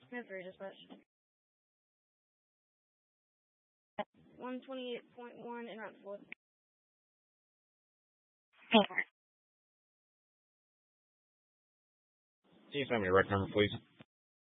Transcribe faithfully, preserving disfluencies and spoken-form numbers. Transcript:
Smith for dispatch. one twenty-eight point one in route four. Can you find me the right number, please?